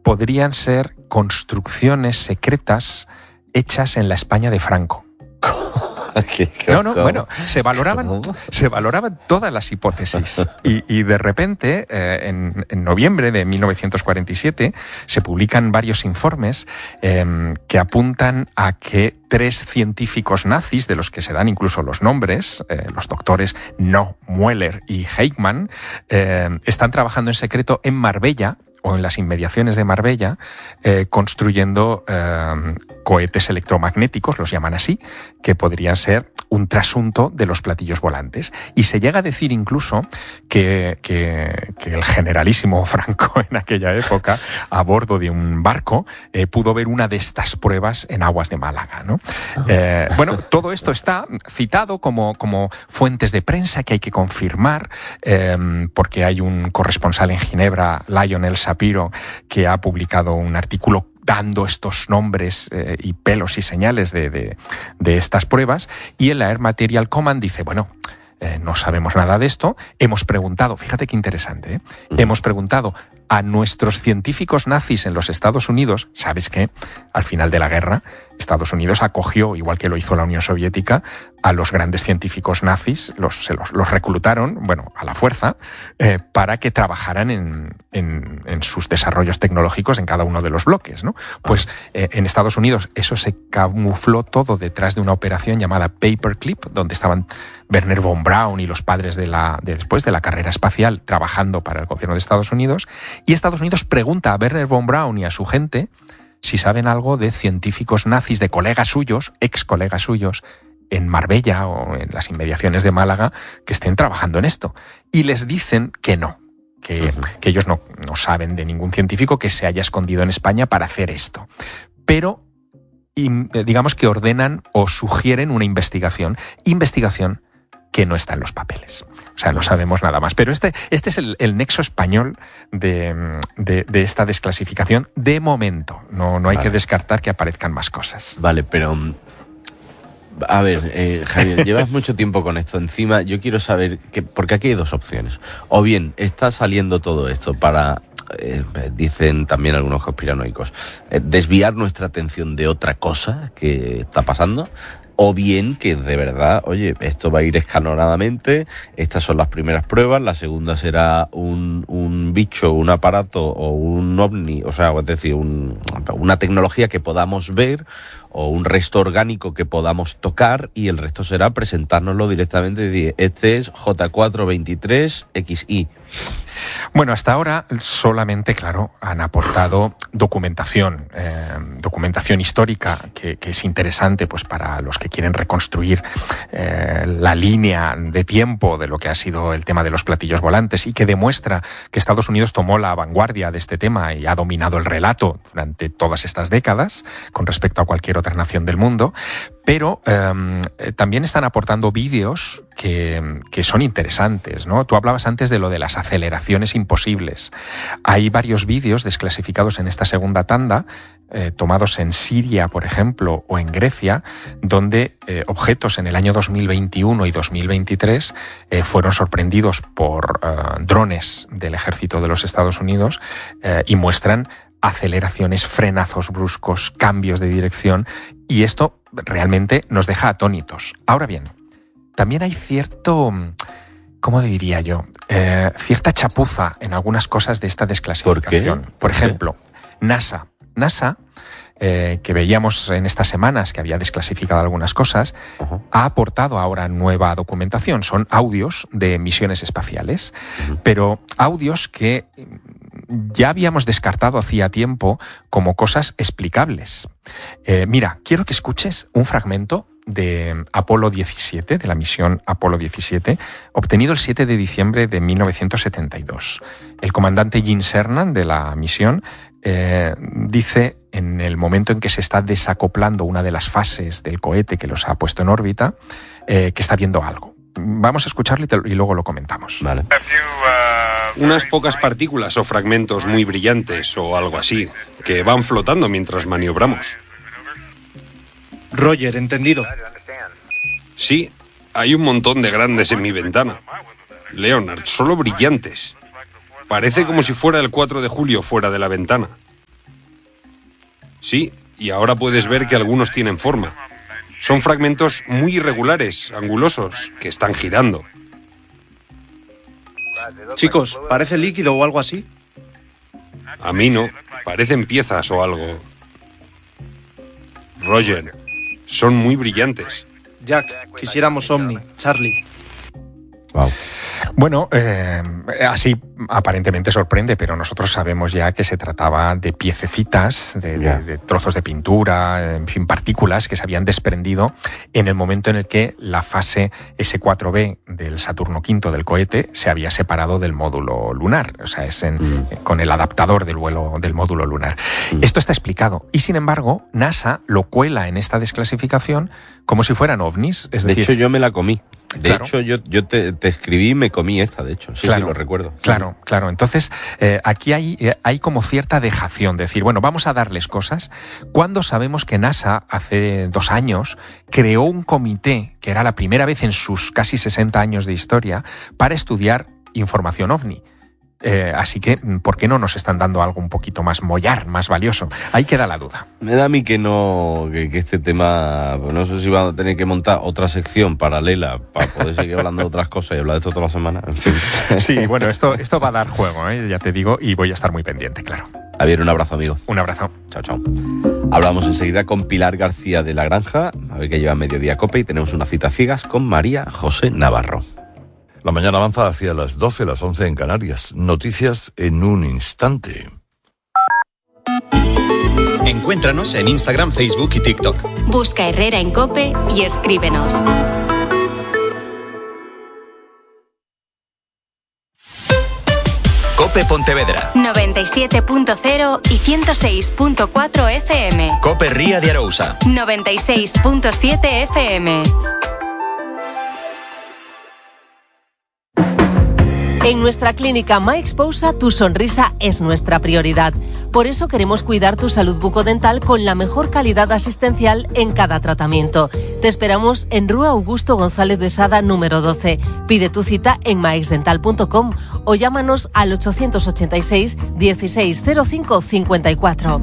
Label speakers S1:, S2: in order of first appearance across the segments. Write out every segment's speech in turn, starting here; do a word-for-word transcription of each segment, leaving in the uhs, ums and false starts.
S1: podrían ser construcciones secretas hechas en la España de Franco.
S2: ¿Qué, qué,
S1: no, no,
S2: cómo?
S1: bueno, se valoraban, se valoraban todas las hipótesis y, y de repente, eh, en, en noviembre de mil novecientos cuarenta y siete, se publican varios informes eh, que apuntan a que tres científicos nazis, de los que se dan incluso los nombres, eh, los doctores No, Mueller y Heikmann, eh, están trabajando en secreto en Marbella, o en las inmediaciones de Marbella, eh, construyendo eh, cohetes electromagnéticos, los llaman así, que podrían ser un trasunto de los platillos volantes. Y se llega a decir incluso que, que, que el generalísimo Franco en aquella época, a bordo de un barco, eh, pudo ver una de estas pruebas en aguas de Málaga, ¿no? Eh, bueno, todo esto está citado como, como fuentes de prensa que hay que confirmar, eh, porque hay un corresponsal en Ginebra, Lionel Shapiro, que ha publicado un artículo dando estos nombres eh, y pelos y señales de, de, de estas pruebas, y el Air Material Command dice, bueno, eh, no sabemos nada de esto, hemos preguntado, fíjate qué interesante, ¿eh? hemos preguntado a nuestros científicos nazis en los Estados Unidos, ¿sabes qué? Al final de la guerra, Estados Unidos acogió, igual que lo hizo la Unión Soviética, a los grandes científicos nazis, los, se los, los reclutaron, bueno, a la fuerza, eh, para que trabajaran en, en, en sus desarrollos tecnológicos en cada uno de los bloques, ¿no? Pues eh, en Estados Unidos eso se camufló todo detrás de una operación llamada Paperclip, donde estaban Wernher von Braun y los padres de la, de, después de la carrera espacial trabajando para el gobierno de Estados Unidos, y Estados Unidos pregunta a Wernher von Braun y a su gente si saben algo de científicos nazis, de colegas suyos, ex colegas suyos, en Marbella o en las inmediaciones de Málaga, que estén trabajando en esto. Y les dicen que no, que, uh-huh. que ellos no, no saben de ningún científico que se haya escondido en España para hacer esto. Pero, digamos que ordenan o sugieren una investigación. Investigación que no está en los papeles. O sea, no sabemos nada más. Pero este, este es el, el nexo español de, de, de esta desclasificación de momento. No, no hay vale. que descartar que aparezcan más cosas.
S2: Vale, pero... A ver, eh, Javier, llevas mucho tiempo con esto encima. Yo quiero saber, que, porque aquí hay dos opciones. O bien está saliendo todo esto para... Eh, dicen también algunos conspiranoicos, eh, desviar nuestra atención de otra cosa que está pasando, o bien que de verdad, oye, esto va a ir escalonadamente, estas son las primeras pruebas, la segunda será un, un bicho, un aparato o un ovni, o sea, es decir, un, una tecnología que podamos ver o un resto orgánico que podamos tocar, y el resto será presentárnoslo directamente y decir, este es J cuatro veintitrés X I.
S1: Bueno, hasta ahora solamente, claro, han aportado documentación, eh, documentación histórica que, que es interesante pues para los que quieren reconstruir eh, la línea de tiempo de lo que ha sido el tema de los platillos volantes, y que demuestra que Estados Unidos tomó la vanguardia de este tema y ha dominado el relato durante todas estas décadas con respecto a cualquier otra nación del mundo. Pero eh, también están aportando vídeos que, que son interesantes, ¿no? Tú hablabas antes de lo de las aceleraciones imposibles. Hay varios vídeos desclasificados en esta segunda tanda, eh, tomados en Siria, por ejemplo, o en Grecia, donde eh, objetos en el año dos mil veintiuno y dos mil veintitrés eh, fueron sorprendidos por eh, drones del ejército de los Estados Unidos eh, y muestran aceleraciones, frenazos bruscos, cambios de dirección, y esto realmente nos deja atónitos. Ahora bien, también hay cierto, ¿cómo diría yo? Eh, cierta chapuza en algunas cosas de esta desclasificación.
S2: ¿Por qué?
S1: Por ejemplo, NASA. NASA, eh, que veíamos en estas semanas que había desclasificado algunas cosas, uh-huh. ha aportado ahora nueva documentación. Son audios de misiones espaciales, uh-huh. pero audios que ya habíamos descartado hacía tiempo como cosas explicables. Eh, mira, quiero que escuches un fragmento de Apolo diecisiete, de la misión Apolo diecisiete, obtenido el siete de diciembre de mil novecientos setenta y dos. El comandante Gene Cernan de la misión eh, dice, en el momento en que se está desacoplando una de las fases del cohete que los ha puesto en órbita, eh, que está viendo algo. Vamos a escucharlo y, te, y luego lo comentamos.
S2: Vale.
S3: Unas pocas partículas o fragmentos muy brillantes o algo así, que van flotando mientras maniobramos.
S4: Roger, entendido.
S3: Sí, hay un montón de grandes en mi ventana. Leonard, solo brillantes. Parece como si fuera el cuatro de julio fuera de la ventana. Sí, y ahora puedes ver que algunos tienen forma. Son fragmentos muy irregulares, angulosos, que están girando.
S4: Chicos, ¿parece líquido o algo así?
S3: A mí no, parecen piezas o algo. Roger, son muy brillantes.
S4: Jack, quisiéramos Omni. Charlie.
S2: Wow.
S1: Bueno, eh, así aparentemente sorprende, pero nosotros sabemos ya que se trataba de piececitas, de, de, de trozos de pintura, en fin, partículas que se habían desprendido en el momento en el que la fase ese cuatro be del Saturno quinto del cohete se había separado del módulo lunar, o sea, es en, mm. con el adaptador del vuelo del módulo lunar. Mm. Esto está explicado y, sin embargo, NASA lo cuela en esta desclasificación como si fueran ovnis. Es
S2: de
S1: decir,
S2: hecho, yo me la comí. De
S1: claro.
S2: hecho, yo, yo te, te escribí y me comí esta, de hecho. Sí,
S1: claro,
S2: sí, lo recuerdo.
S1: Claro, claro. Entonces, eh, aquí hay, eh, hay como cierta dejación. Decir, bueno, vamos a darles cosas. Cuando sabemos que NASA, hace dos años, creó un comité, que era la primera vez en sus casi sesenta años de historia, para estudiar información ovni. Eh, así que, ¿por qué no nos están dando algo un poquito más mollar, más valioso? Ahí queda la duda.
S2: Me da a mí que no, que, que este tema, pues no sé si van a tener que montar otra sección paralela para poder seguir hablando de otras cosas y hablar de esto toda la semana. En fin.
S1: Sí, bueno, esto, esto va a dar juego, ¿eh? Ya te digo, y voy a estar muy pendiente, claro.
S2: Javier, un abrazo, amigo.
S1: Un abrazo.
S2: Chao, chao. Hablamos enseguida con Pilar García de la Granja, a ver que lleva Mediodía Cope, y tenemos una cita ciegas con María José Navarro.
S5: La mañana avanza hacia las doce, las once en Canarias. Noticias en un instante.
S6: Encuéntranos en Instagram, Facebook y TikTok.
S7: Busca Herrera en COPE y escríbenos.
S6: COPE Pontevedra.
S7: noventa y siete punto cero y ciento seis punto cuatro F M.
S6: COPE Ría de Arousa.
S7: noventa y seis punto siete F M.
S8: En nuestra clínica MyExposa, tu sonrisa es nuestra prioridad. Por eso queremos cuidar tu salud bucodental con la mejor calidad asistencial en cada tratamiento. Te esperamos en Rúa Augusto González de Sada, número doce. Pide tu cita en myexdental punto com o llámanos al ochocientos ochenta y seis, dieciséis cero cinco cincuenta y cuatro.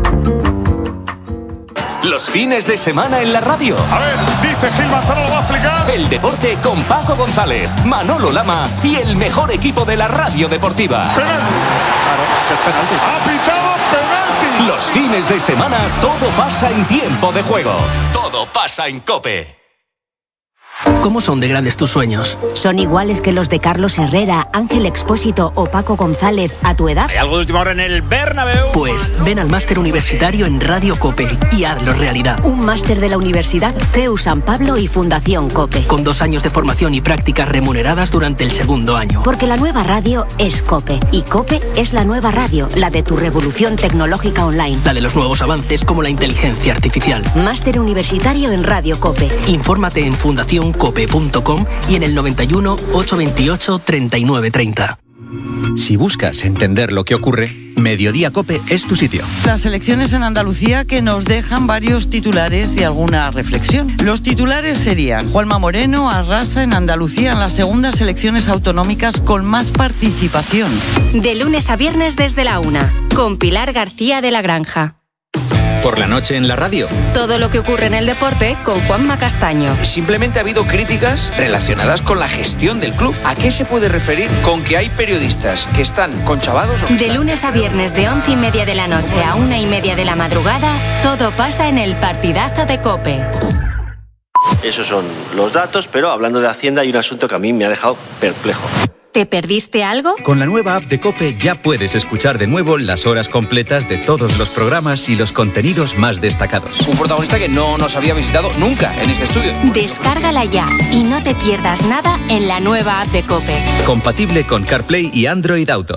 S9: Los fines de semana en la radio.
S10: A ver, dice Gil Manzano, lo va a explicar.
S9: El deporte con Paco González, Manolo Lama y el mejor equipo de la radio deportiva.
S10: Penalti. Claro, que es penalti. Ha pitado penalti.
S9: Los fines de semana todo pasa en tiempo de juego. Todo pasa en COPE.
S11: ¿Cómo son de grandes tus sueños?
S12: ¿Son iguales que los de Carlos Herrera, Ángel Expósito o Paco González a tu edad?
S13: ¿Hay algo de última hora en el Bernabéu?
S11: Pues ven al máster universitario en Radio COPE y hazlo realidad.
S12: Un máster de la Universidad C E U San Pablo y Fundación COPE.
S11: Con dos años de formación y prácticas remuneradas durante el segundo año.
S12: Porque la nueva radio es COPE y COPE es la nueva radio, la de tu revolución tecnológica online.
S11: La de los nuevos avances como la inteligencia artificial.
S12: Máster universitario en Radio COPE.
S11: Infórmate en fundación cope punto com y en el noventa y uno, ochocientos veintiocho, treinta y nueve treinta.
S6: Si buscas entender lo que ocurre, Mediodía Cope es tu sitio.
S14: Las elecciones en Andalucía que nos dejan varios titulares y alguna reflexión. Los titulares serían: Juanma Moreno arrasa en Andalucía en las segundas elecciones autonómicas con más participación.
S7: De lunes a viernes desde la una, con Pilar García de la Granja.
S6: Por la noche en la radio.
S7: Todo lo que ocurre en el deporte con Juanma Castaño.
S15: Simplemente ha habido críticas relacionadas con la gestión del club. ¿A qué se puede referir con que hay periodistas que están conchavados?
S7: De lunes a viernes de once y media de la noche a una y media de la madrugada, todo pasa en el partidazo de COPE.
S16: Esos son los datos, pero hablando de Hacienda hay un asunto que a mí me ha dejado perplejo.
S7: ¿Te perdiste algo?
S6: Con la nueva app de COPE ya puedes escuchar de nuevo las horas completas de todos los programas y los contenidos más destacados.
S15: Un protagonista que no nos había visitado nunca en este estudio.
S7: Descárgala ya y no te pierdas nada en la nueva app de COPE.
S6: Compatible con CarPlay y Android Auto.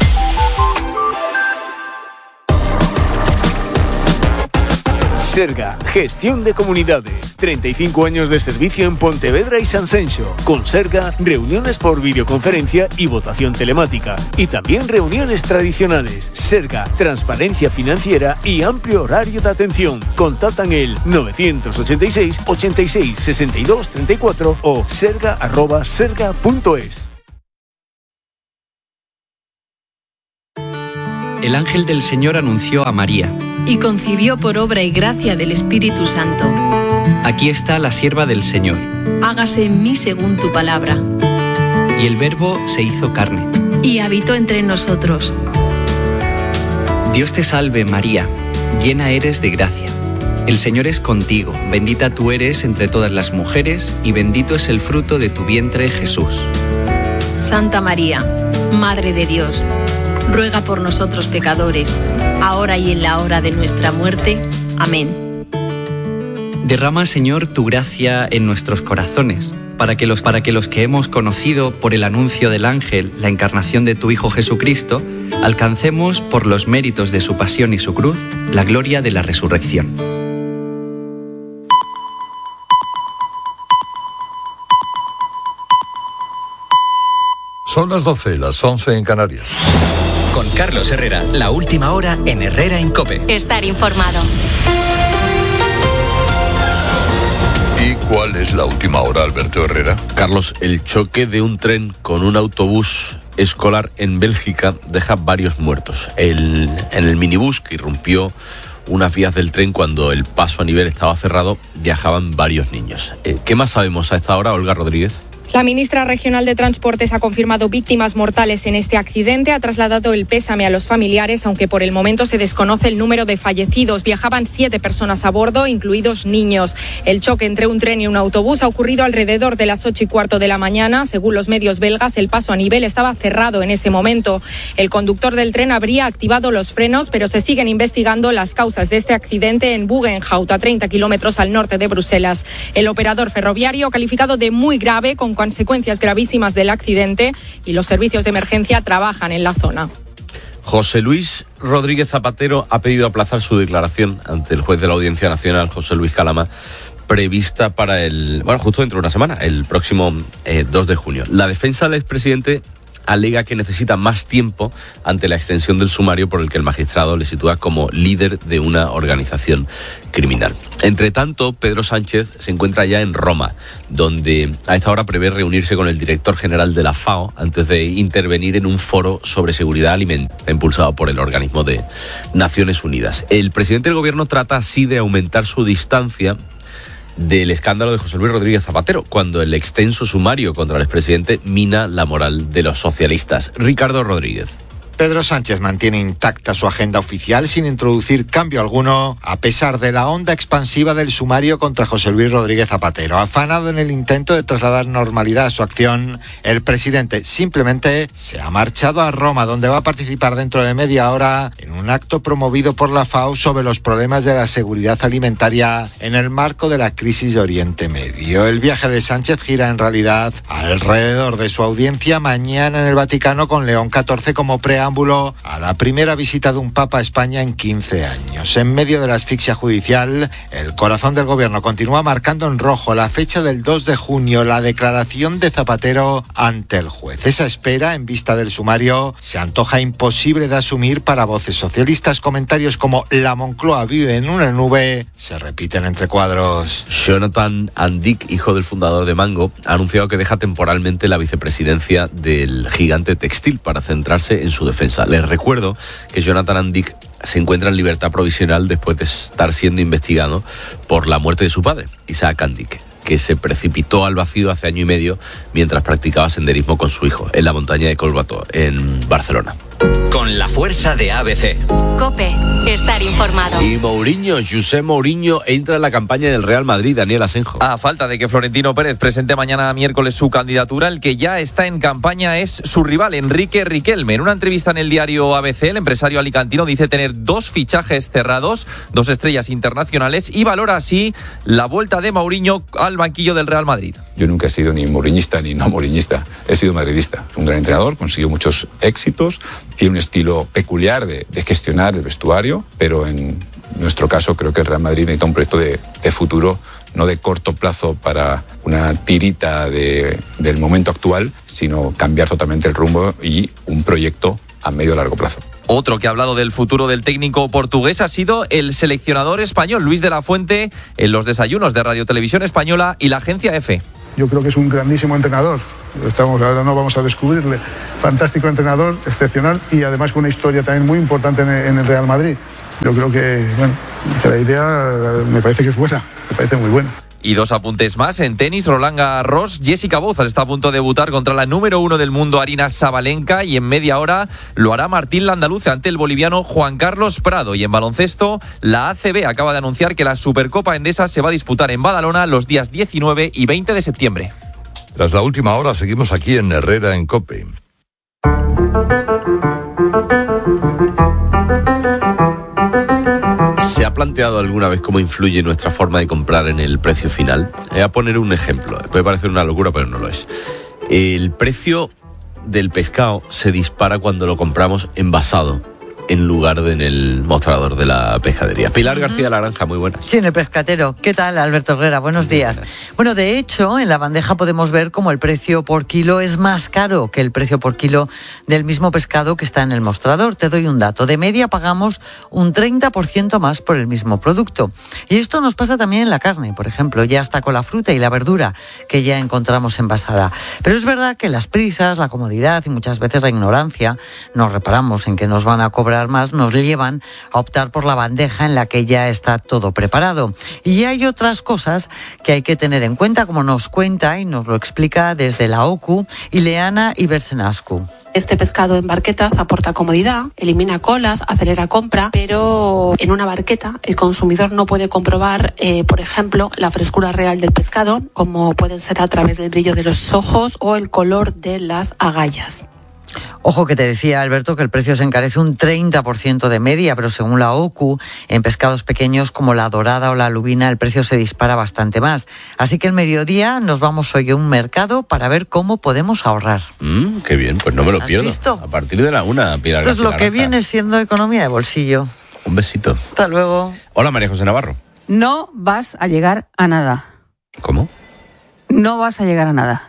S17: Serga, gestión de comunidades. treinta y cinco años de servicio en Pontevedra y Sanxenxo. Con Serga, reuniones por videoconferencia y votación telemática. Y también reuniones tradicionales. Serga, transparencia financiera y amplio horario de atención. Contactan el novecientos ochenta y seis, ochenta y seis, sesenta y dos, treinta y cuatro o serga arroba serga punto es.
S18: el ángel del Señor anunció a María:
S19: y concibió por obra y gracia del Espíritu Santo.
S18: Aquí está la sierva del Señor.
S19: Hágase en mí según tu palabra.
S18: Y el Verbo se hizo carne.
S19: Y habitó entre nosotros.
S18: Dios te salve, María, llena eres de gracia. El Señor es contigo, bendita tú eres entre todas las mujeres, y bendito es el fruto de tu vientre, Jesús.
S19: Santa María, Madre de Dios, ruega por nosotros pecadores, ahora y en la hora de nuestra muerte. Amén.
S18: Derrama, Señor, tu gracia en nuestros corazones, para que los, para que los que hemos conocido por el anuncio del ángel la encarnación de tu Hijo Jesucristo, alcancemos, por los méritos de su pasión y su cruz, la gloria de la resurrección.
S5: Son las doce, las once en Canarias.
S6: Con Carlos Herrera, la última hora en Herrera en COPE.
S7: Estar informado.
S5: ¿Y cuál es la última hora, Alberto Herrera?
S2: Carlos, el choque de un tren con un autobús escolar en Bélgica deja varios muertos. El, en el minibús que irrumpió unas vías del tren cuando el paso a nivel estaba cerrado, viajaban varios niños. Eh, ¿Qué más sabemos a esta hora, Olga Rodríguez?
S20: La ministra regional de Transportes ha confirmado víctimas mortales en este accidente, ha trasladado el pésame a los familiares, aunque por el momento se desconoce el número de fallecidos. Viajaban siete personas a bordo, incluidos niños. El choque entre un tren y un autobús ha ocurrido alrededor de las ocho y cuarto de la mañana. Según los medios belgas, el paso a nivel estaba cerrado en ese momento. El conductor del tren habría activado los frenos, pero se siguen investigando las causas de este accidente en Buggenhout, a treinta kilómetros al norte de Bruselas. El operador ferroviario, calificado de muy grave, con consecuencias gravísimas del accidente, y los servicios de emergencia trabajan en la zona.
S2: José Luis Rodríguez Zapatero ha pedido aplazar su declaración ante el juez de la Audiencia Nacional, José Luis Calama, prevista para el, bueno, justo dentro de una semana, el próximo eh, dos de junio. La defensa del expresidente alega que necesita más tiempo ante la extensión del sumario por el que el magistrado le sitúa como líder de una organización criminal. Entre tanto, Pedro Sánchez se encuentra ya en Roma, donde a esta hora prevé reunirse con el director general de la FAO antes de intervenir en un foro sobre seguridad alimentaria impulsado por el organismo de Naciones Unidas. El presidente del gobierno trata así de aumentar su distancia del escándalo de José Luis Rodríguez Zapatero, cuando el extenso sumario contra el expresidente mina la moral de los socialistas. Ricardo Rodríguez.
S21: Pedro Sánchez mantiene intacta su agenda oficial sin introducir cambio alguno, a pesar de la onda expansiva del sumario contra José Luis Rodríguez Zapatero. Afanado en el intento de trasladar normalidad a su acción, el presidente simplemente se ha marchado a Roma, donde va a participar dentro de media hora en un acto promovido por la FAO sobre los problemas de la seguridad alimentaria en el marco de la crisis de Oriente Medio. El viaje de Sánchez gira en realidad alrededor de su audiencia mañana en el Vaticano con León catorce como preámbulo a la primera visita de un papa a España en quince años. En medio de la asfixia judicial, el corazón del gobierno continúa marcando en rojo la fecha del dos de junio, la declaración de Zapatero ante el juez. Esa espera, en vista del sumario, se antoja imposible de asumir para voces socialistas. Comentarios como "la Moncloa vive en una nube" se repiten entre cuadros.
S2: Jonathan Andic, hijo del fundador de Mango, ha anunciado que deja temporalmente la vicepresidencia del gigante textil para centrarse en su defensa. Les recuerdo que Jonathan Andic se encuentra en libertad provisional después de estar siendo investigado por la muerte de su padre, Isaac Andic, que se precipitó al vacío hace año y medio mientras practicaba senderismo con su hijo en la montaña de Collbató, en Barcelona.
S6: Con la fuerza de A B C.
S7: COPE, estar informado.
S2: Y Mourinho, José Mourinho, entra en la campaña del Real Madrid, Daniel Asenjo.
S22: A falta de que Florentino Pérez presente mañana miércoles su candidatura, el que ya está en campaña es su rival, Enrique Riquelme. En una entrevista en el diario A B C, el empresario alicantino dice tener dos fichajes cerrados, dos estrellas internacionales, y valora así la vuelta de Mourinho al banquillo del Real Madrid.
S23: Yo nunca he sido ni mouriñista ni no mouriñista, he sido madridista. Es un gran entrenador, consiguió muchos éxitos, tiene un estilo peculiar de, de gestionar el vestuario, pero en nuestro caso creo que el Real Madrid necesita un proyecto de, de futuro, no de corto plazo para una tirita de, del momento actual, sino cambiar totalmente el rumbo y un proyecto a medio y largo plazo.
S22: Otro que ha hablado del futuro del técnico portugués ha sido el seleccionador español, Luis de la Fuente, en los desayunos de Radio Televisión Española y la agencia EFE.
S24: Yo creo que es un grandísimo entrenador,
S1: Estamos, ahora no vamos a descubrirle. Fantástico entrenador, excepcional y además con una historia también muy importante en el, en el Real Madrid. Yo creo que, bueno, que la idea me parece que es buena, me parece muy buena.
S22: Y dos apuntes más. En tenis, Roland Garros, Jessica Bozas está a punto de debutar contra la número uno del mundo, Aryna Sabalenka, y en media hora lo hará Martín Landaluce ante el boliviano Juan Carlos Prado. Y en baloncesto, la A C B acaba de anunciar que la Supercopa Endesa se va a disputar en Badalona los días diecinueve y veinte de septiembre.
S5: Tras la última hora, seguimos aquí en Herrera en COPE.
S2: ¿Se ha planteado alguna vez cómo influye nuestra forma de comprar en el precio final? Voy a poner un ejemplo. Puede parecer una locura, pero no lo es. El precio del pescado se dispara cuando lo compramos envasado en lugar de en el mostrador de la pescadería. Pilar García La Granja, muy buenas.
S14: Sí, en el pescatero. ¿Qué tal, Alberto Herrera? Buenos días. Bueno, de hecho, en la bandeja podemos ver cómo el precio por kilo es más caro que el precio por kilo del mismo pescado que está en el mostrador. Te doy un dato. De media pagamos un treinta por ciento más por el mismo producto. Y esto nos pasa también en la carne, por ejemplo, ya hasta con la fruta y la verdura que ya encontramos envasada. Pero es verdad que las prisas, la comodidad y muchas veces la ignorancia, nos reparamos en que nos van a cobrar más, nos llevan a optar por la bandeja en la que ya está todo preparado. Y hay otras cosas que hay que tener en cuenta, como nos cuenta y nos lo explica desde la O C U Ileana Ibersenascu.
S3: Este pescado en barquetas aporta comodidad, elimina colas, acelera compra, pero en una barqueta el consumidor no puede comprobar, eh, por ejemplo, la frescura real del pescado, como puede ser a través del brillo de los ojos o el color de las agallas.
S14: Ojo que te decía, Alberto, que el precio se encarece un treinta por ciento de media, pero según la O C U, en pescados pequeños como la dorada o la lubina, el precio se dispara bastante más. Así que el mediodía nos vamos hoy a un mercado para ver cómo podemos ahorrar.
S2: Mm, qué bien, pues no me lo
S14: ¿Has
S2: pierdo.
S14: visto?
S2: A partir de la una, Pilar
S14: Esto es
S2: García
S14: lo que
S2: Naranja.
S14: viene siendo economía de bolsillo.
S2: Un besito.
S14: Hasta luego.
S2: Hola, María José Navarro.
S4: No vas a llegar a nada.
S2: ¿Cómo?
S4: No vas a llegar a nada.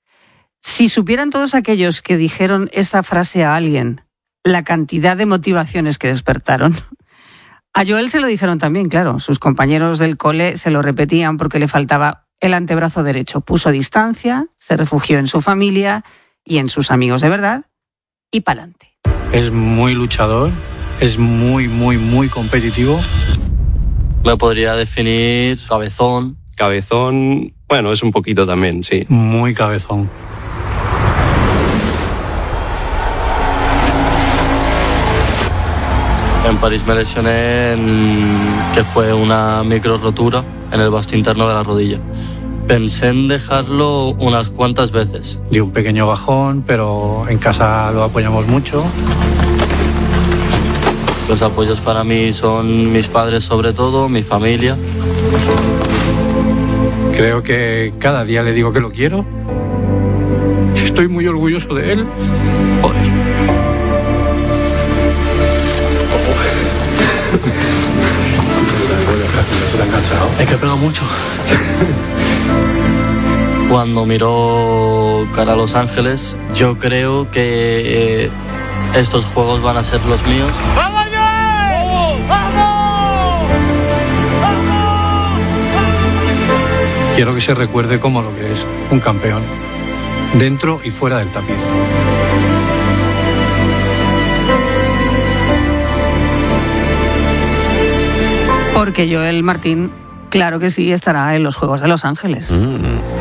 S4: Si supieran todos aquellos que dijeron esta frase a alguien, la cantidad de motivaciones que despertaron. A Joel se lo dijeron también, claro. Sus compañeros del cole se lo repetían porque le faltaba el antebrazo derecho. Puso distancia, se refugió en su familia y en sus amigos de verdad y pa'lante.
S24: Es muy luchador, es muy, muy, muy competitivo.
S25: Me podría definir cabezón.
S26: Cabezón, bueno, es un poquito también, sí.
S24: Muy cabezón.
S25: En París me lesioné, en, que fue una micro rotura en el vasto interno de la rodilla. Pensé en dejarlo unas cuantas veces.
S24: Di un pequeño bajón, pero en casa lo apoyamos mucho.
S25: Los apoyos para mí son mis padres sobre todo, mi familia.
S24: Creo que cada día le digo que lo quiero. Estoy muy orgulloso de él. Joder. Es que pega mucho.
S25: Cuando miró cara a Los Ángeles, yo creo que eh, estos juegos van a ser los míos.
S10: ¡Vamos, Joel! ¡Vamos!
S24: Quiero que se recuerde como lo que es un campeón, dentro y fuera del tapiz.
S4: Porque Joel Martín, claro que sí, estará en los Juegos de Los Ángeles. Mm.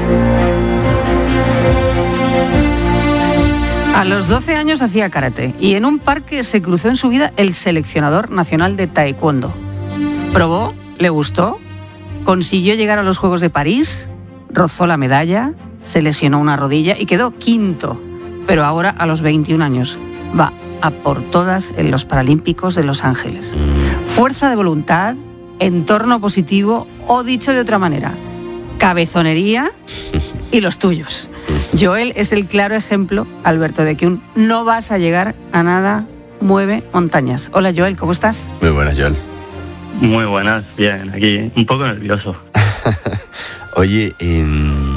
S4: A los doce años hacía karate y en un parque se cruzó en su vida el seleccionador nacional de taekwondo. Probó, le gustó, consiguió llegar a los Juegos de París, rozó la medalla, se lesionó una rodilla y quedó quinto. Pero ahora, a los veintiún años, va a por todas en los Paralímpicos de Los Ángeles. Fuerza de voluntad, entorno positivo o, dicho de otra manera, cabezonería y los tuyos. Joel es el claro ejemplo, Alberto, de que un no vas a llegar a nada mueve montañas. Hola Joel, ¿cómo estás?
S2: Muy buenas, Joel.
S25: Muy buenas, bien, aquí un poco nervioso.
S2: Oye, en...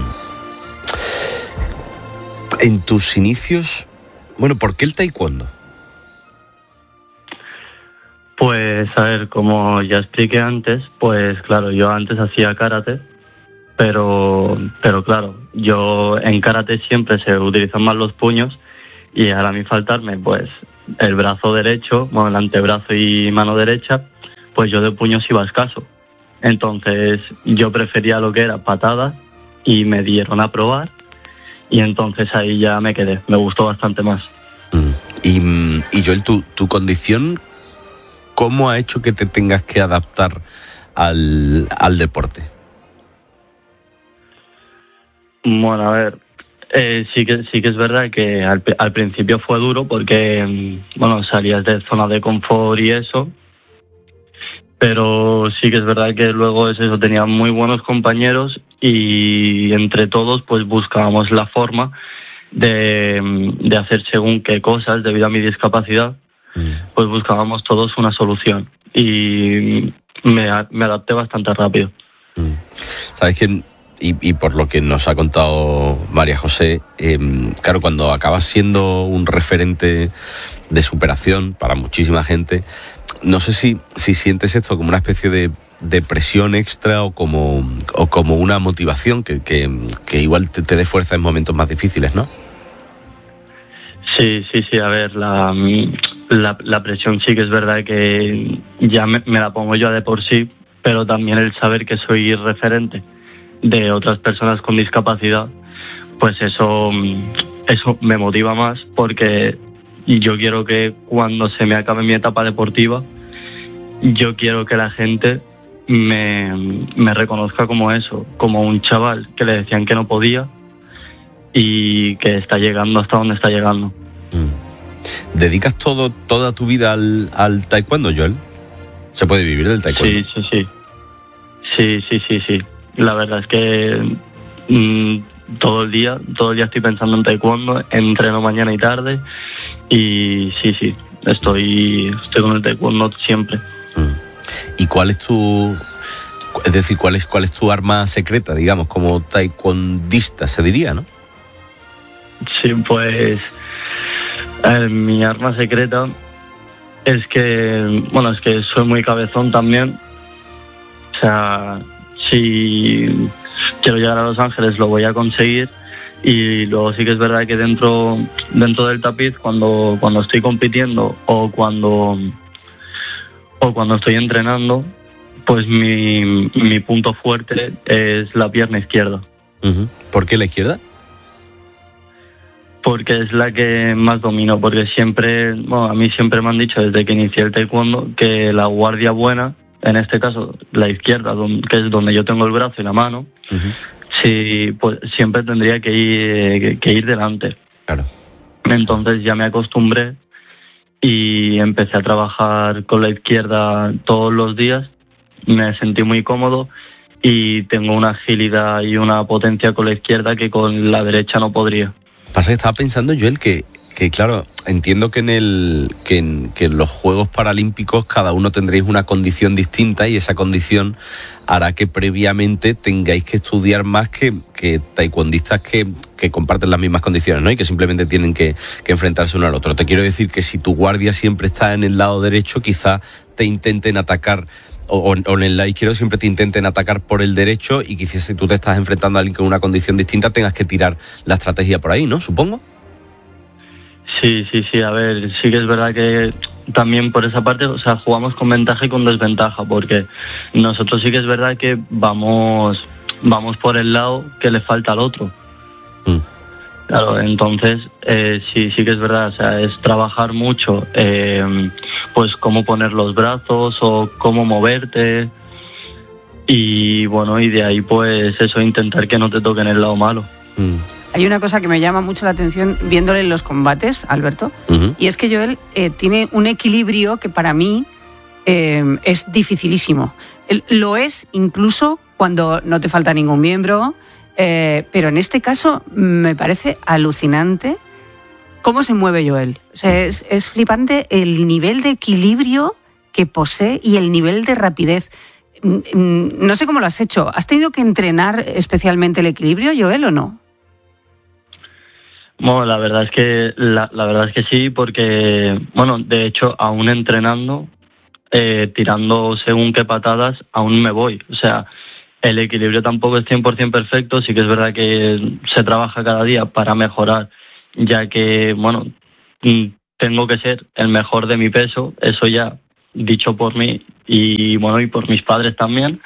S2: en tus inicios, bueno, ¿por qué el taekwondo?
S25: Pues, a ver, como ya expliqué antes, pues claro, yo antes hacía karate pero, pero claro, yo en karate siempre se utilizan más los puños y ahora a mí faltarme pues el brazo derecho, bueno, el antebrazo y mano derecha, pues yo de puños iba escaso. Entonces yo prefería lo que era patada y me dieron a probar y entonces ahí ya me quedé, me gustó bastante más.
S2: Mm. Y, y Joel, tu, tu condición, ¿cómo ha hecho que te tengas que adaptar al, al deporte?
S25: Bueno, a ver, eh, sí que sí que es verdad que al, al principio fue duro porque, bueno, salías de zona de confort y eso, pero sí que es verdad que luego es eso, tenía muy buenos compañeros y entre todos pues buscábamos la forma de, de hacer según qué cosas debido a mi discapacidad, pues buscábamos todos una solución y me, me adapté bastante rápido.
S2: ¿Sabes qué? Y, y por lo que nos ha contado María José, eh, claro, cuando acabas siendo un referente de superación para muchísima gente, no sé si, si sientes esto como una especie de, de presión extra o como, o como una motivación que, que, que igual te, te dé fuerza en momentos más difíciles, ¿no?
S25: Sí, sí, sí, a ver, la, la, la presión sí que es verdad que ya me, me la pongo yo de por sí, pero también el saber que soy referente de otras personas con discapacidad, pues eso, eso me motiva más porque yo quiero que cuando se me acabe mi etapa deportiva, yo quiero que la gente me, me reconozca como eso, como un chaval que le decían que no podía y que está llegando hasta donde está llegando.
S2: ¿Dedicas todo, toda tu vida al, al taekwondo, Joel? ¿Se puede vivir del taekwondo?
S25: Sí, sí, sí. Sí, sí, sí, sí. La verdad es que mmm, todo el día, todo el día estoy pensando en taekwondo, entreno mañana y tarde y sí, sí, estoy, estoy con el taekwondo siempre.
S2: ¿Y cuál es tu, es decir, cuál es, cuál es tu arma secreta, digamos, como taekwondista, se diría, ¿no?
S25: Sí, pues a ver, mi arma secreta es que, bueno, es que soy muy cabezón también. O sea, si quiero llegar a Los Ángeles lo voy a conseguir y luego sí que es verdad que dentro dentro del tapiz cuando cuando estoy compitiendo o cuando o cuando estoy entrenando, pues mi, mi punto fuerte es la pierna izquierda.
S2: Uh-huh. ¿Por qué la izquierda?
S25: Porque es la que más domino, porque siempre, bueno, a mí siempre me han dicho desde que inicié el taekwondo que la guardia buena, en este caso la izquierda, que es donde yo tengo el brazo y la mano, uh-huh. sí, pues siempre tendría que ir, que, que ir delante.
S2: Claro.
S25: Entonces ya me acostumbré y empecé a trabajar con la izquierda todos los días, me sentí muy cómodo y tengo una agilidad y una potencia con la izquierda que con la derecha no podría.
S2: Pasa que estaba pensando, Joel, que, que claro, entiendo que en el que en, que en los Juegos Paralímpicos cada uno tendréis una condición distinta y esa condición hará que previamente tengáis que estudiar más que, que taekwondistas que, que comparten las mismas condiciones, ¿no? Y que simplemente tienen que, que enfrentarse uno al otro. Te quiero decir que si tu guardia siempre está en el lado derecho, quizá te intenten atacar O, o en el lado izquierdo siempre te intenten atacar por el derecho y quizás si tú te estás enfrentando a alguien con una condición distinta tengas que tirar la estrategia por ahí, ¿no? Supongo.
S25: Sí, sí, sí, a ver, sí que es verdad que también por esa parte, o sea, jugamos con ventaja y con desventaja, porque nosotros sí que es verdad que vamos, vamos por el lado que le falta al otro. Mm. Claro, entonces eh, sí, sí que es verdad, o sea, es trabajar mucho, eh, pues cómo poner los brazos o cómo moverte y bueno, y de ahí pues eso, intentar que no te toquen el lado malo.
S2: Mm.
S4: Hay una cosa que me llama mucho la atención viéndole en los combates, Alberto, uh-huh. y es que Joel eh, tiene un equilibrio que para mí eh, es dificilísimo. Lo es incluso cuando no te falta ningún miembro. Eh, pero en este caso me parece alucinante cómo se mueve Joel. O sea, es, es flipante el nivel de equilibrio que posee y el nivel de rapidez. No sé cómo lo has hecho. ¿Has tenido que entrenar especialmente el equilibrio, Joel, o no?
S25: Bueno, la verdad es que la, la verdad es que sí, porque bueno, de hecho, aún entrenando, eh, tirando según qué patadas, aún me voy. O sea, el equilibrio tampoco es cien por ciento perfecto, sí que es verdad que se trabaja cada día para mejorar, ya que, bueno, tengo que ser el mejor de mi peso, eso ya dicho por mí y, bueno, y por mis padres también.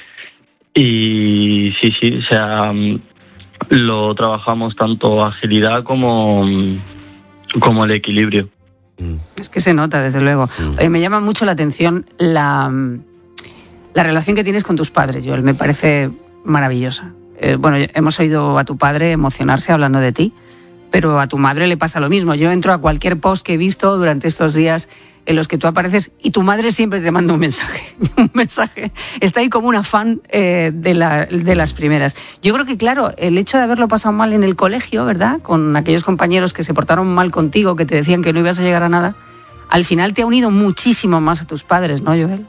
S25: Y sí, sí, o sea, lo trabajamos tanto agilidad como, como el equilibrio.
S4: Es que se nota, desde luego. Oye, me llama mucho la atención la, la relación que tienes con tus padres, Joel. Me parece maravillosa. Eh, bueno, hemos oído a tu padre emocionarse hablando de ti, pero a tu madre le pasa lo mismo. Yo entro a cualquier post que he visto durante estos días en los que tú apareces y tu madre siempre te manda un mensaje. Un mensaje. Está ahí como una fan eh, de, la, de las primeras. Yo creo que, claro, el hecho de haberlo pasado mal en el colegio, ¿verdad?, con aquellos compañeros que se portaron mal contigo, que te decían que no ibas a llegar a nada, al final te ha unido muchísimo más a tus padres, ¿no, Joel?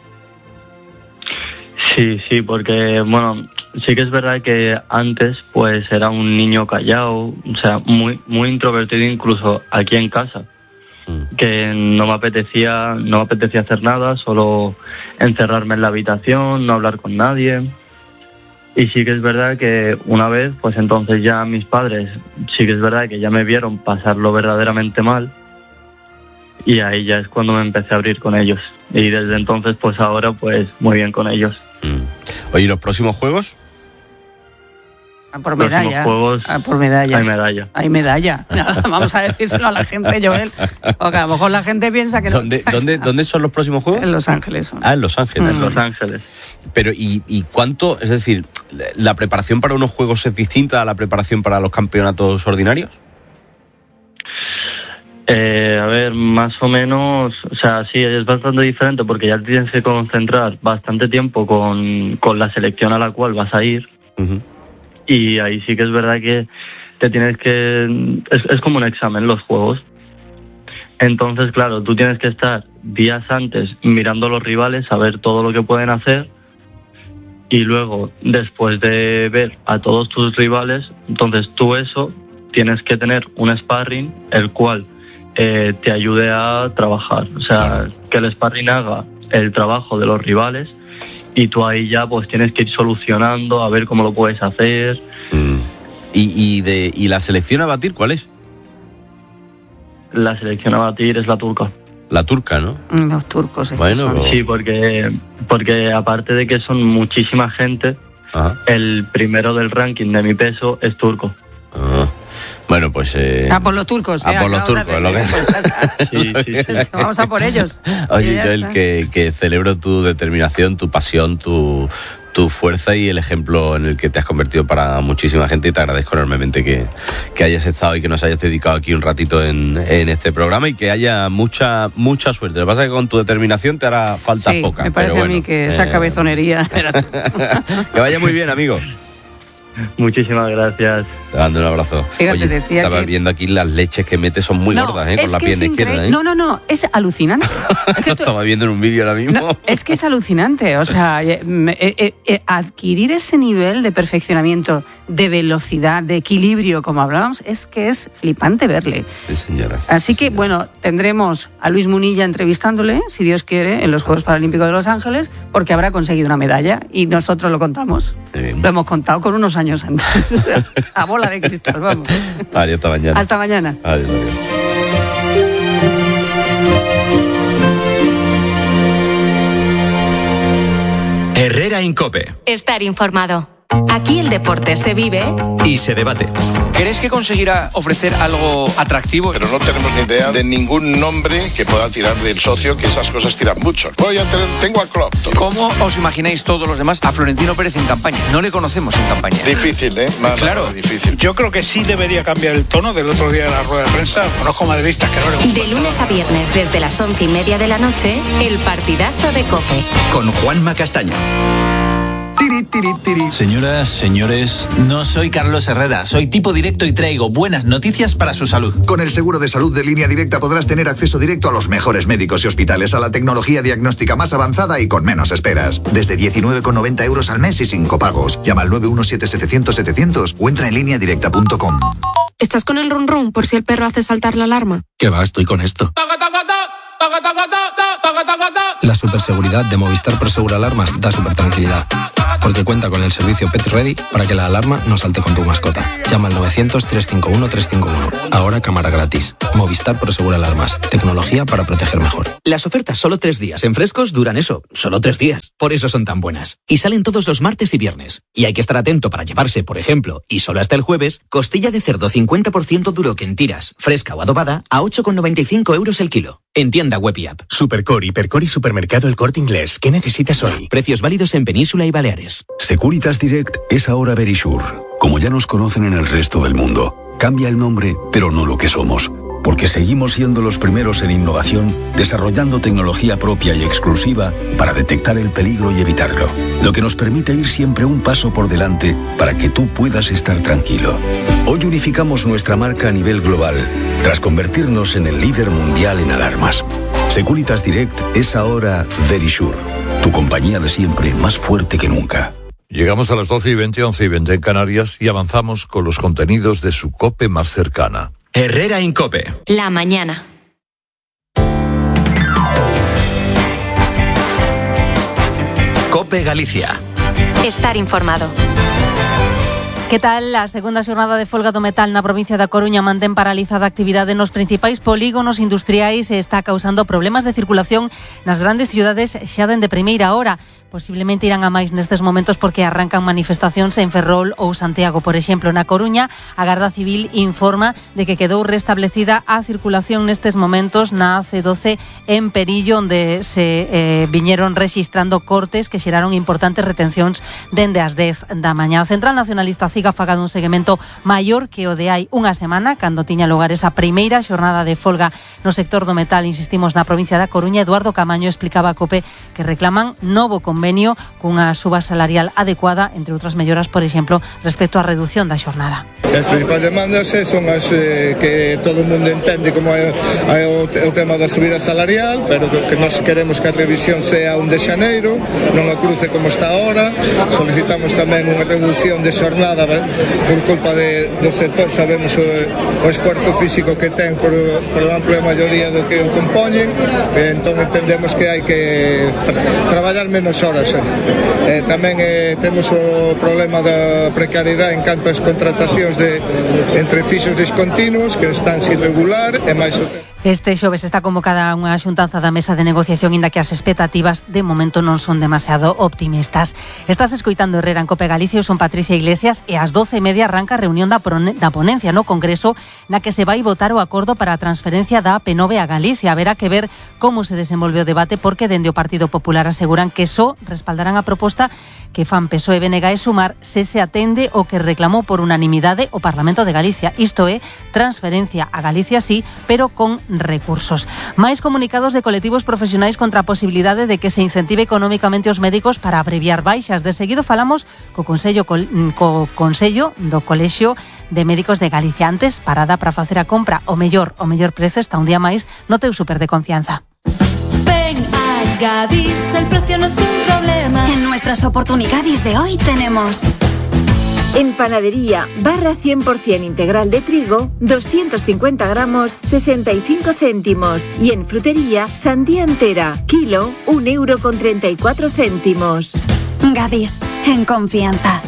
S25: Sí, sí, porque, bueno, sí que es verdad que antes, pues, era un niño callado, o sea, muy, muy introvertido incluso aquí en casa. Que no me apetecía no me apetecía hacer nada, solo encerrarme en la habitación, no hablar con nadie. Y sí que es verdad que una vez, pues entonces ya mis padres, sí que es verdad que ya me vieron pasarlo verdaderamente mal, y ahí ya es cuando me empecé a abrir con ellos. Y desde entonces, pues ahora, pues muy bien con ellos.
S2: Mm. Oye, ¿y los próximos juegos?
S4: A por medalla.
S25: Juegos,
S4: a por medalla.
S25: Hay medalla.
S4: Hay medalla. Vamos a decírselo a la gente, Joel. Porque a lo mejor la gente piensa que no.
S2: ¿Dónde, ¿dónde, ¿Dónde son los próximos juegos?
S4: En Los Ángeles. Son.
S2: Ah, en Los Ángeles.
S25: En Los Ángeles.
S2: Pero, ¿y, ¿y cuánto? Es decir, ¿la preparación para unos juegos es distinta a la preparación para los campeonatos ordinarios?
S25: Eh, a ver, más o menos, o sea, sí, es bastante diferente porque ya tienes que concentrar bastante tiempo con, con la selección a la cual vas a ir. Uh-huh. Y ahí sí que es verdad que te tienes que... Es, es como un examen los juegos. Entonces, claro, tú tienes que estar días antes mirando a los rivales, saber todo lo que pueden hacer, y luego, después de ver a todos tus rivales, entonces tú eso tienes que tener un sparring el cual eh, te ayude a trabajar. O sea, que el sparring haga el trabajo de los rivales, y tú ahí ya pues tienes que ir solucionando a ver cómo lo puedes hacer.
S2: Mm. ¿Y, y, de, ¿Y la selección a batir cuál es?
S25: La selección a batir es la turca.
S2: La turca, ¿no?
S4: Los turcos.
S2: Bueno,
S25: son. Sí, porque, porque aparte de que son muchísima gente, ajá, el primero del ranking de mi peso es turco.
S2: Ah. Bueno, pues... Eh,
S4: a por los turcos.
S2: A
S4: eh,
S2: por los turcos. Lo que...
S25: sí, sí, sí.
S4: Vamos a por ellos.
S2: Oye, Joel, que, que celebro tu determinación, tu pasión, tu, tu fuerza y el ejemplo en el que te has convertido para muchísima gente, y te agradezco enormemente que, que hayas estado y que nos hayas dedicado aquí un ratito en, en este programa, y que haya mucha mucha suerte. Lo que pasa es que con tu determinación te hará falta
S4: sí,
S2: poca.
S4: Me parece
S2: pero bueno,
S4: a mí que esa
S2: eh...
S4: cabezonería...
S2: Que vaya muy bien, amigo.
S25: Muchísimas gracias.
S2: Te dando un abrazo.
S4: Fíjate,
S2: Oye,
S4: decía
S2: estaba
S4: que...
S2: viendo aquí las leches que metes, son muy
S4: no,
S2: gordas, ¿eh? Con la pierna izquierda, ¿eh?
S4: No, no, no, es alucinante. Es que tú...
S2: Estaba viendo en un vídeo ahora mismo.
S4: No, es que es alucinante. O sea, eh, eh, eh, adquirir ese nivel de perfeccionamiento, de velocidad, de equilibrio, como hablábamos, es que es flipante verle.
S2: Sí, señora.
S4: Así
S2: sí,
S4: que,
S2: señora.
S4: bueno, tendremos a Luis Munilla entrevistándole, si Dios quiere, en los Juegos Paralímpicos de Los Ángeles, porque habrá conseguido una medalla y nosotros lo contamos. Lo hemos contado con unos años antes. A bola de cristal, vamos.
S2: Vale, hasta mañana.
S4: Hasta mañana.
S2: Adiós, adiós.
S6: Herrera Incope.
S7: Estar informado. Aquí el deporte se vive
S6: y se debate.
S15: ¿Crees que conseguirá ofrecer algo atractivo?
S10: Pero no tenemos ni idea de ningún nombre que pueda tirar del socio, que esas cosas tiran mucho. Voy a tener, tengo al club.
S15: ¿Cómo os imagináis todos los demás a Florentino Pérez en campaña? No le conocemos en campaña.
S10: Difícil, ¿eh? Más
S15: claro,
S10: difícil.
S24: Yo creo que sí debería cambiar el tono del otro día de la rueda de prensa. Conozco madridistas que no le gustan.
S7: De lunes a viernes desde las once y media de la noche, el partidazo de COPE.
S6: Con Juanma Castaño.
S8: Tiri, tiri, tiri. Señoras, señores, no soy Carlos Herrera, soy tipo directo y traigo buenas noticias para su salud.
S9: Con el seguro de salud de Línea Directa podrás tener acceso directo a los mejores médicos y hospitales, a la tecnología diagnóstica más avanzada y con menos esperas. Desde diecinueve con noventa euros al mes y sin copagos. Llama al nueve uno siete setecientos setecientos o entra en línea directa punto com.
S11: ¿Estás con el run run por si el perro hace saltar la alarma?
S8: ¿Qué va? Estoy con esto. La superseguridad de Movistar Prosegur Alarmas da super tranquilidad.
S12: porque cuenta con el servicio Pet Ready para que la alarma no salte con tu mascota. Llama al novecientos, trescientos cincuenta y uno, trescientos cincuenta y uno. Ahora cámara gratis. Movistar Prosegur Alarmas. Tecnología para proteger mejor.
S13: Las ofertas solo tres días en Frescos duran eso, solo tres días. Por eso son tan buenas. Y salen todos los martes y viernes. Y hay que estar atento para llevarse, por ejemplo, y solo hasta el jueves, costilla de cerdo cincuenta por ciento duro que en tiras, fresca o adobada, a ocho con noventa y cinco euros el kilo. En tienda web y app.
S16: Supercore, Hipercore y Supermercado El Corte Inglés. ¿Qué necesitas hoy?
S13: Precios válidos en Península y Baleares.
S17: Securitas Direct es ahora Verisure. Como ya nos conocen en el resto del mundo, cambia el nombre, pero no lo que somos. Porque seguimos siendo los primeros en innovación, desarrollando tecnología propia y exclusiva para detectar el peligro y evitarlo. Lo que nos permite ir siempre un paso por delante para que tú puedas estar tranquilo. Hoy unificamos nuestra marca a nivel global, tras convertirnos en el líder mundial en alarmas. Securitas Direct es ahora Verisure, tu compañía de siempre más fuerte que nunca.
S5: Llegamos a las doce y veinte, once y veinte en Canarias y avanzamos con los contenidos de su COPE más cercana.
S6: Herrera Incope.
S7: La mañana.
S6: COPE Galicia.
S7: Estar informado.
S18: Que tal? A segunda xornada de folga do metal na provincia da Coruña mantén paralizada a actividade nos principais polígonos industriais e está causando problemas de circulación nas grandes cidades xa dende primeira hora. Posiblemente irán a máis nestes momentos porque arrancan manifestacións en Ferrol ou Santiago. Por exemplo, na Coruña, a Garda Civil informa de que quedou restablecida a circulación nestes momentos na A C doce en Perillo, onde se eh, viñeron rexistrando cortes que xeraron importantes retencións dende as dez da mañá. A Central Nacionalista siga fagado un seguimento maior que o de hai unha semana, cando tiña lugar esa primeira xornada de folga no sector do metal, insistimos, na provincia da Coruña. Eduardo Camaño explicaba a COPE que reclaman novo convenio cunha suba salarial adecuada, entre outras melloras, por exemplo, respecto á reducción da xornada.
S19: As principais demandas son as eh, que todo o mundo entende como é, é o, o tema da subida salarial, pero que, que nós queremos que a revisión sea un de xaneiro, non a cruce como está ahora. Solicitamos tamén unha reducción de xornada por culpa de, do sector. Sabemos o, o esforzo físico que ten por, por a amplia maioría do que o compoñen, e entón entendemos que hai que tra traballar menos horas. Eh, tamén eh, temos o problema da precariedade en canto ás contratacións de, entre fixos discontinuos que están sin regular e máis o
S18: Este xoves está convocada unha xuntanza da mesa de negociación, inda que as expectativas de momento non son demasiado optimistas. Estás escoitando Herrera en COPE Galicia, eu son Patricia Iglesias e ás doce e media arranca a reunión da, da ponencia no Congreso na que se vai votar o acordo para a transferencia da A P nove a Galicia. Haberá que ver como se desenvolve o debate, porque dende o Partido Popular aseguran que só respaldarán a proposta que fan P S O E, B N G e Sumar se se atende o que reclamou por unanimidade o Parlamento de Galicia. Isto é, transferencia a Galicia sí, pero con recursos. Máis comunicados de colectivos profesionais contra a posibilidade de que se incentive económicamente os médicos para abreviar baixas. De seguido falamos co Consello, co Consello do Colexio de Médicos de Galicia. Antes, parada para facer a compra o mellor, o mellor prezo está un día máis no teu súper de confianza.
S27: Ven a Gadis, el precio no es un problema.
S28: En nuestras oportunidades de hoy tenemos...
S29: En panadería, barra cien por ciento integral de trigo, doscientos cincuenta gramos, sesenta y cinco céntimos. Y en frutería, sandía entera, kilo, un euro con treinta y cuatro céntimos.
S28: Gadis, en confianza.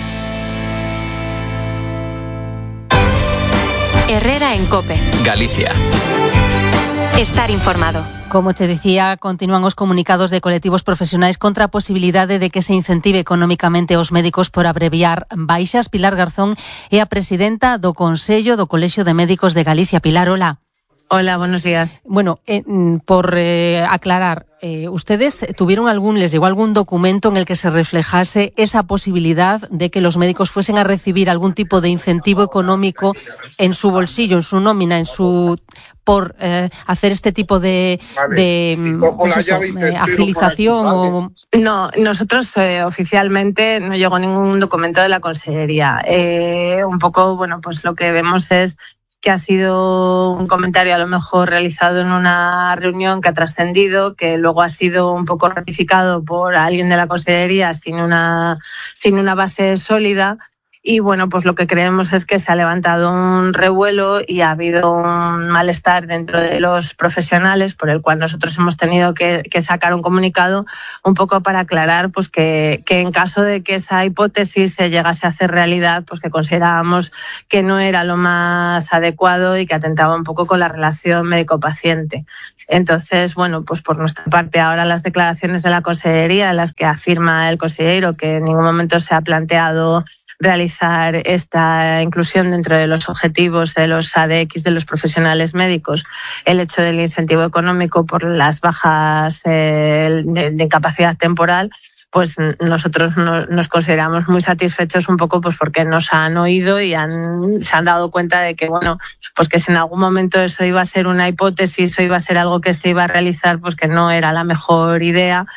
S7: Herrera en COPE.
S6: Galicia.
S7: Estar informado.
S18: Como te decía, continúan os comunicados de colectivos profesionais contra a posibilidade de que se incentive económicamente os médicos por abreviar baixas. Pilar Garzón é a presidenta do Consello do Colexio de Médicos de Galicia. Pilar, hola.
S30: Hola, buenos días.
S18: Bueno, eh, por eh, aclarar, eh, ¿ustedes tuvieron algún, les llegó algún documento en el que se reflejase esa posibilidad de que los médicos fuesen a recibir algún tipo de incentivo económico en su bolsillo, en su nómina, en su por eh, hacer este tipo de, de pues eso, eh, agilización? O...
S30: No, nosotros eh, oficialmente no llegó ningún documento de la Consellería. Eh, un poco, bueno, pues lo que vemos es que ha sido un comentario a lo mejor realizado en una reunión que ha trascendido, que luego ha sido un poco ratificado por alguien de la Consellería sin una, sin una base sólida. y bueno, pues lo que creemos es que se ha levantado un revuelo y ha habido un malestar dentro de los profesionales, por el cual nosotros hemos tenido que, que sacar un comunicado un poco para aclarar pues que, que en caso de que esa hipótesis se llegase a hacer realidad, pues que considerábamos que no era lo más adecuado y que atentaba un poco con la relación médico-paciente. Entonces, bueno, pues por nuestra parte ahora las declaraciones de la Consellería, en las que afirma el consejero que en ningún momento se ha planteado realizar esta inclusión dentro de los objetivos de los A D X de los profesionales médicos, el hecho del incentivo económico por las bajas eh, de, de incapacidad temporal, pues nosotros no, nos consideramos muy satisfechos un poco pues porque nos han oído y han, se han dado cuenta de que, bueno, pues que si en algún momento eso iba a ser una hipótesis o iba a ser algo que se iba a realizar, pues que no era la mejor idea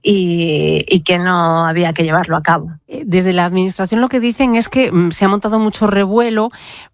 S30: y, y que no había que llevarlo a cabo.
S18: Desde la Administración lo que dicen es que se ha montado mucho revuelo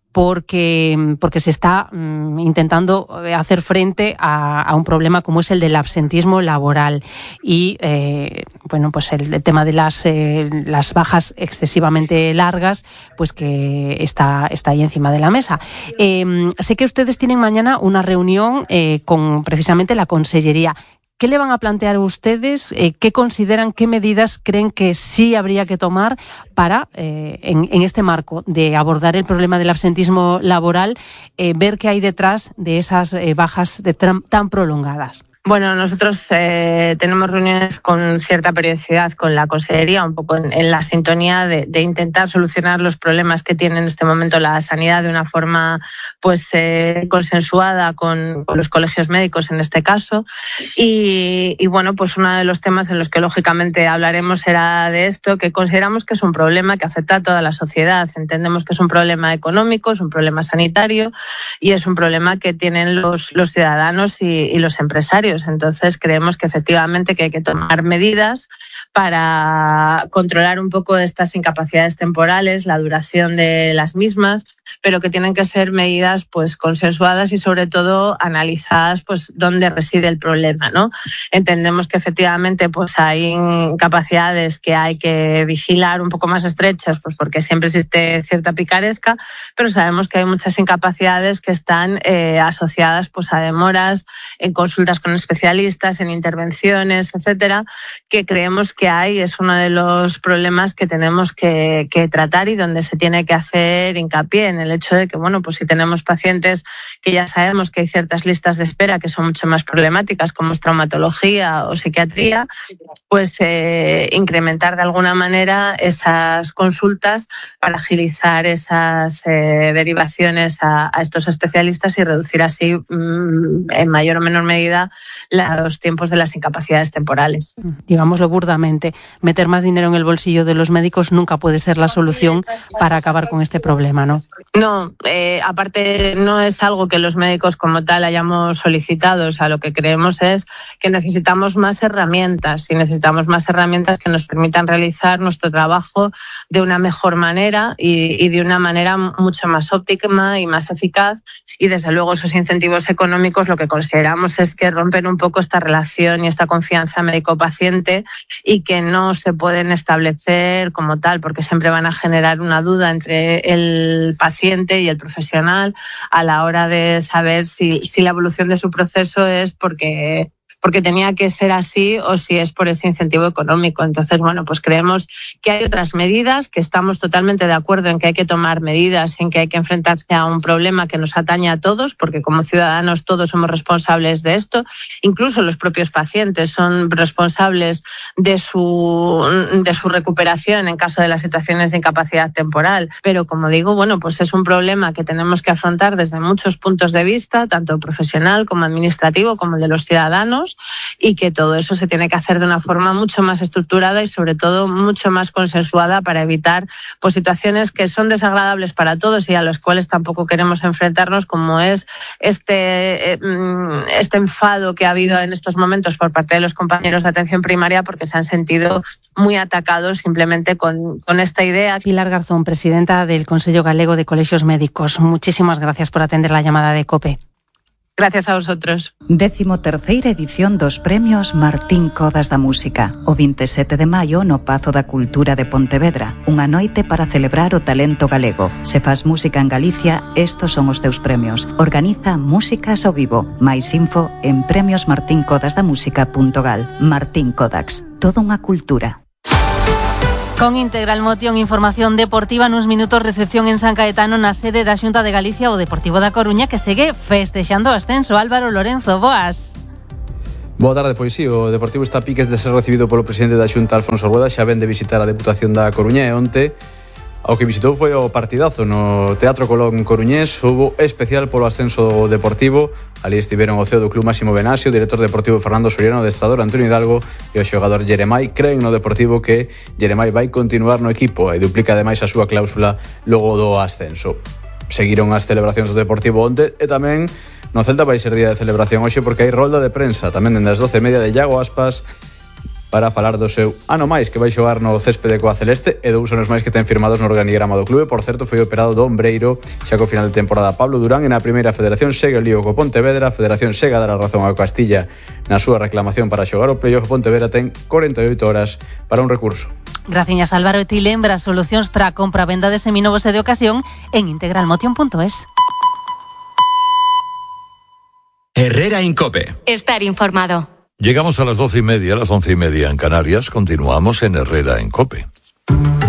S18: porque, porque se está um, intentando hacer frente a, a un problema como es el del absentismo laboral y eh, bueno, pues el, el tema de las, eh, las bajas excesivamente largas, pues que está, está ahí encima de la mesa. Eh, sé que ustedes tienen mañana una reunión eh, con precisamente la Consellería. ¿Qué le van a plantear ustedes? Eh, ¿Qué consideran, qué medidas creen que sí habría que tomar para, eh, en, en este marco de abordar el problema del absentismo laboral, eh, ver qué hay detrás de esas eh, bajas de tan, tan prolongadas?
S30: Bueno, nosotros eh, tenemos reuniones con cierta periodicidad con la Consellería, un poco en, en la sintonía de, de intentar solucionar los problemas que tiene en este momento la sanidad de una forma pues eh, consensuada con, con los colegios médicos en este caso. Y, y bueno, pues uno de los temas en los que lógicamente hablaremos será de esto, que consideramos que es un problema que afecta a toda la sociedad. Entendemos que es un problema económico, es un problema sanitario y es un problema que tienen los, los ciudadanos y, y los empresarios. Entonces creemos que efectivamente que hay que tomar medidas para controlar un poco estas incapacidades temporales, la duración de las mismas, pero que tienen que ser medidas pues consensuadas y sobre todo analizadas pues dónde reside el problema, ¿no? Entendemos que efectivamente pues hay incapacidades que hay que vigilar un poco más estrechas, pues porque siempre existe cierta picaresca, pero sabemos que hay muchas incapacidades que están eh, asociadas pues a demoras en consultas con especialistas, en intervenciones, etcétera, que creemos que hay, es uno de los problemas que tenemos que, que tratar y donde se tiene que hacer hincapié en el hecho de que, bueno, pues si tenemos pacientes que ya sabemos que hay ciertas listas de espera que son mucho más problemáticas, como es traumatología o psiquiatría, pues eh, incrementar de alguna manera esas consultas para agilizar esas eh, derivaciones a, a estos especialistas y reducir así mmm, en mayor o menor medida los tiempos de las incapacidades temporales.
S18: Digámoslo burdamente, meter más dinero en el bolsillo de los médicos nunca puede ser la solución para acabar con este problema, ¿no?
S30: No, eh, aparte no es algo que los médicos como tal hayamos solicitado, o sea, lo que creemos es que necesitamos más herramientas y necesitamos más herramientas que nos permitan realizar nuestro trabajo de una mejor manera y, y de una manera mucho más óptima y más eficaz, y desde luego esos incentivos económicos lo que consideramos es que rompen un poco esta relación y esta confianza médico-paciente y que no se pueden establecer como tal porque siempre van a generar una duda entre el paciente y el profesional a la hora de saber si, si la evolución de su proceso es porque porque tenía que ser así o si es por ese incentivo económico. Entonces, bueno, pues creemos que hay otras medidas, que estamos totalmente de acuerdo en que hay que tomar medidas, en que hay que enfrentarse a un problema que nos atañe a todos, porque como ciudadanos todos somos responsables de esto, incluso los propios pacientes son responsables de su, de su recuperación en caso de las situaciones de incapacidad temporal. Pero como digo, bueno, pues es un problema que tenemos que afrontar desde muchos puntos de vista, tanto profesional como administrativo, como el de los ciudadanos, y que todo eso se tiene que hacer de una forma mucho más estructurada y sobre todo mucho más consensuada para evitar pues situaciones que son desagradables para todos y a las cuales tampoco queremos enfrentarnos, como es este, este enfado que ha habido en estos momentos por parte de los compañeros de atención primaria porque se han sentido muy atacados simplemente con, con esta idea.
S18: Pilar Garzón, presidenta del Consello Galego de Colegios Médicos, muchísimas gracias por atender la llamada de COPE.
S30: Gracias a vosotros.
S1: Décimo terceira edición dos Premios Martín Codas da Música. O veintisiete de maio no Pazo da Cultura de Pontevedra. Unha noite para celebrar o talento galego. Se faz música en Galicia, estos son os teus premios. Organiza Músicas ao Vivo. Mais info en premios martín codas da música punto gal. Martín Kodax. Toda unha cultura.
S18: Con Integral Motion, información deportiva nuns minutos, recepción en San Caetano na sede da Xunta de Galicia, o Deportivo da Coruña, que segue festexando o ascenso. Álvaro Lorenzo, boas.
S3: Boa tarde, pois sí, o Deportivo está a piques de ser recibido polo presidente da Xunta, Alfonso Rueda, xa ven de visitar a Deputación da Coruña, e onte ao que visitou foi o partidazo no Teatro Colón coruñés. Hubo especial polo ascenso deportivo. Ali estiveron o C E O do Club Máximo Benasio, o director deportivo Fernando Soriano, o adestrador Antonio Hidalgo e o xogador Jeremai. Creen no Deportivo que Jeremai vai continuar no equipo e duplica ademais a súa cláusula logo do ascenso. Seguiron as celebracións do Deportivo onte e tamén no Celta vai ser día de celebración hoxe porque hai rolda de prensa tamén dende as doce e media de Iago Aspas para falar do seu ano máis que vai xogar no céspede coa Celeste e dous anos máis que ten firmados no organigrama do clube. Por certo, foi operado do ombreiro xa co final de temporada Pablo Durán, e na primeira federación segue o lío co Pontevedra. A federación segue a dar a razón ao Castilla na súa reclamación para xogar o playoff. Pontevedra ten corenta e oito horas para un recurso.
S18: Graciñas, Álvaro. E ti lembra solucións para a compra-venda de seminovos e de ocasión en integral motion punto es.
S6: Herrera Incope.
S7: Estar informado.
S5: Llegamos a las doce y media, a las once y media en Canarias. Continuamos en Herrera en COPE.